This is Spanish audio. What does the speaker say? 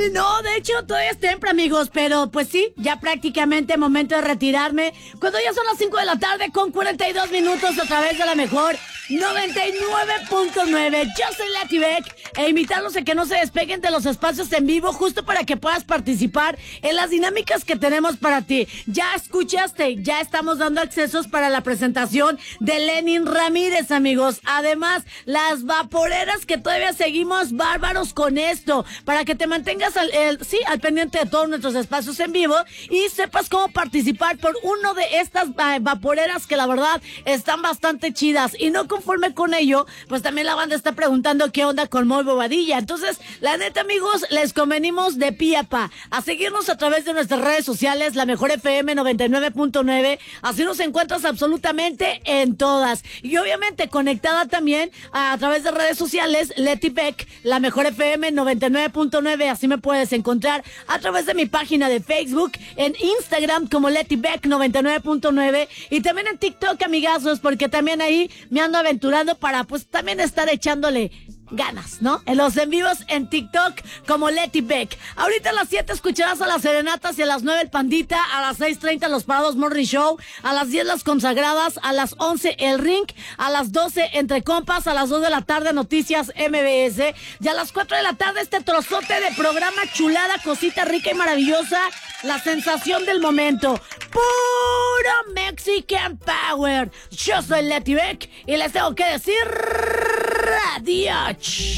No, de hecho todavía es temprano, amigos, pero pues sí, ya prácticamente momento de retirarme. Cuando ya son las 5 de la tarde con 42 minutos a través de la mejor 99.9. Yo soy Leti Beck e invitarlos a que no se despeguen de los espacios en vivo justo para que puedas participar en las dinámicas que tenemos para ti. Ya escuchaste, ya estamos dando accesos para la presentación de Lenin Ramírez, amigos. Además, las vaporeras que todavía seguimos bárbaros con esto, para que te mantengas al pendiente de todos nuestros espacios en vivo y sepas cómo participar por uno de estas vaporeras que la verdad están bastante chidas. Y no conforme con ello, pues también la banda está preguntando qué onda con Moy Bobadilla. Entonces, la neta, amigos, les convenimos de pie a pa a seguirnos a través de nuestras redes sociales, la mejor FM 99.9. Así nos encuentras absolutamente en todas. Y obviamente conectada también a través de redes sociales, Leti Beck, la mejor FM 99.9. Así me puedes encontrar a través de mi página de Facebook, en Instagram como Leti Beck 99.9 y también en TikTok, amigazos, porque también ahí me ando aventurando para pues también estar echándole ganas, ¿no? En los en vivos en TikTok como Leti Beck. Ahorita a las 7 escucharás a las serenatas y a las 9 el Pandita, a las 6:30 los Parados Morning Show, a las 10 las consagradas, a las 11 el Ring, a las 12 Entre Compas, a las 2 de la tarde Noticias MBS y a las 4 de la tarde este trozote de programa chulada, cosita rica y maravillosa, la sensación del momento. Puro Mexican Power. Yo soy Leti Beck y les tengo que decir adiós.